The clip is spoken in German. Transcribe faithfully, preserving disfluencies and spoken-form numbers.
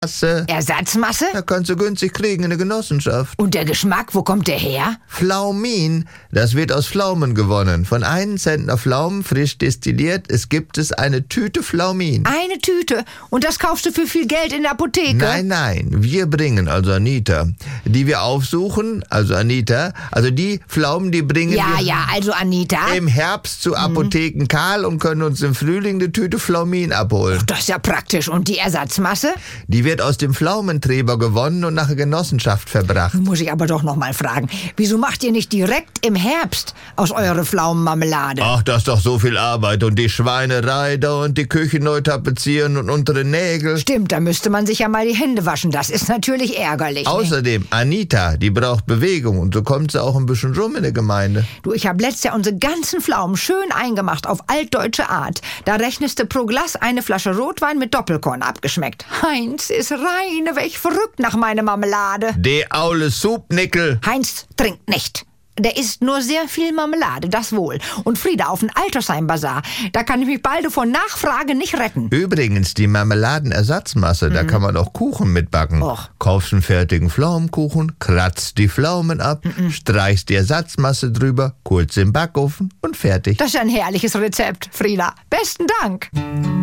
Masse. Ersatzmasse? Da kannst du günstig kriegen in der Genossenschaft. Und der Geschmack, wo kommt der her? Pflaumin, das wird aus Pflaumen gewonnen. Von einem Zentner Pflaumen, frisch destilliert, es gibt es eine Tüte Pflaumin. Eine Tüte? Und das kaufst du für viel Geld in der Apotheke? Nein, nein, wir bringen, also Anita, die wir aufsuchen, also Anita, also die Pflaumen, die bringen Ja, wir ja, also Anita. im Herbst zu Apotheken Karl und können uns im Frühling eine Tüte Pflaumin abholen. Das ist ja praktisch. Und die Ersatzmasse? Die wird aus dem Pflaumentreber gewonnen und nach der Genossenschaft verbracht. Muss ich aber doch noch mal fragen. Wieso macht ihr nicht direkt im Herbst aus eurer Pflaumenmarmelade? Ach, das ist doch so viel Arbeit und die Schweinerei da und die Küche neu tapezieren und untere Nägel. Stimmt, da müsste man sich ja mal die Hände waschen. Das ist natürlich ärgerlich. Ne? Außerdem, Anita, die braucht Bewegung und so kommt sie auch ein bisschen rum in der Gemeinde. Du, ich habe letztes Jahr unsere ganzen Pflaumen schön eingemacht auf altdeutsche Art. Da rechnest du pro Glas eine Flasche Rotwein mit Doppelkorn abgeschmeckt. Heinz ist reine weg verrückt nach meiner Marmelade. De aule Supnickel. Heinz trinkt nicht. Der isst nur sehr viel Marmelade, das wohl. Und Frieda auf den Altersheim-Bazar, da kann ich mich bald von Nachfrage nicht retten. Übrigens, die Marmeladenersatzmasse, da kann man auch Kuchen mitbacken. Och. Kaufst einen fertigen Pflaumenkuchen, kratzt die Pflaumen ab, streichst die Ersatzmasse drüber, kurz im Backofen und fertig. Das ist ein herrliches Rezept, Frieda. Besten Dank.